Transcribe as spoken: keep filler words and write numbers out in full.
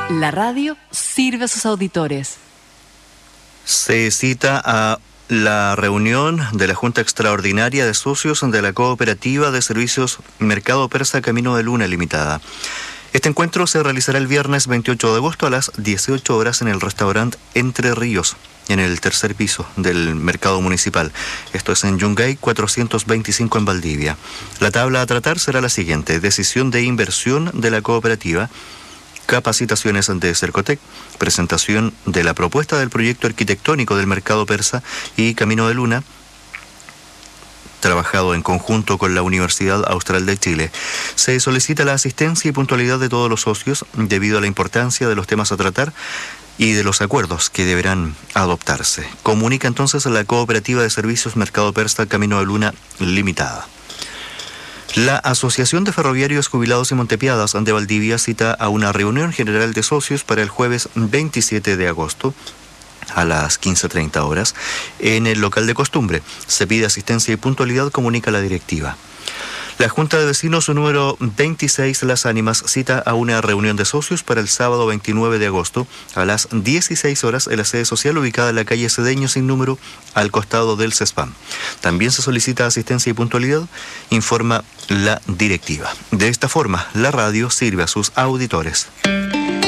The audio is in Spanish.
La radio sirve a sus auditores. Se cita a la reunión de la Junta Extraordinaria de Socios de la Cooperativa de Servicios Mercado Persa Camino de Luna Limitada. Este encuentro se realizará el viernes veintiocho de agosto a las dieciocho horas en el restaurante Entre Ríos, en el tercer piso del mercado municipal. Esto es en Yungay cuatrocientos veinticinco en Valdivia. La tabla a tratar será la siguiente: decisión de inversión de la cooperativa, capacitaciones de Cercotec, presentación de la propuesta del proyecto arquitectónico del mercado persa y Camino de Luna, trabajado en conjunto con la Universidad Austral de Chile. Se solicita la asistencia y puntualidad de todos los socios debido a la importancia de los temas a tratar y de los acuerdos que deberán adoptarse. Comunica entonces a la Cooperativa de Servicios Mercado Persa Camino de Luna Limitada. La Asociación de Ferroviarios Jubilados y Montepiadas de Valdivia cita a una reunión general de socios para el jueves veintisiete de agosto a las quince treinta horas en el local de costumbre. Se pide asistencia y puntualidad, comunica la directiva. La Junta de Vecinos número veintiséis Las Ánimas cita a una reunión de socios para el sábado veintinueve de agosto a las dieciséis horas en la sede social ubicada en la calle Cedeño sin número al costado del CESPAM. También se solicita asistencia y puntualidad, informa la directiva. De esta forma, la radio sirve a sus auditores.